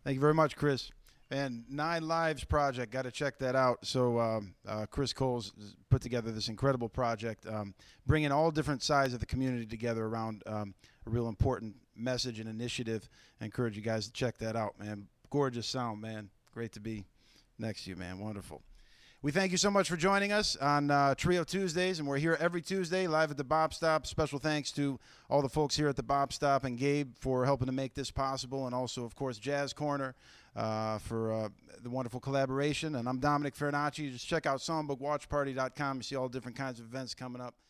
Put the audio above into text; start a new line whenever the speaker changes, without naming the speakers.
Thank you very much, Chris. And Nine Lives Project, got to check that out. So Chris Coles put together this incredible project, bringing all different sides of the community together around a real important message and initiative. I encourage you guys to check that out, man. Gorgeous sound, man. Great to be next to you, man. Wonderful. We thank you so much for joining us on Trio Tuesdays, and we're here every Tuesday live at the Bop Stop. Special thanks to all the folks here at the Bop Stop and Gabe for helping to make this possible, and also, of course, Jazz Corner for the wonderful collaboration. And I'm Dominic Farinacci. Just check out songbookWatchParty.com. You see all different kinds of events coming up.